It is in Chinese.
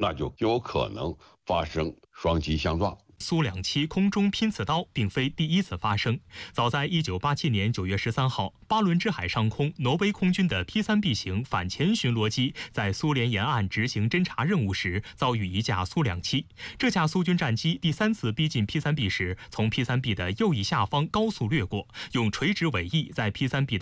那就有可能发生双击相撞。 苏两栖空中拼刺刀并非第一次发生。早在1987年9月13号，巴伦支海上空，挪威空军的 P3B 型反潜巡逻机在苏联沿岸执行侦察任务时，遭遇一架苏两栖。这架苏军战机第3次逼近 P3B 时，从 P3B 的右翼下方高速掠过，用垂直尾翼在 P3B 的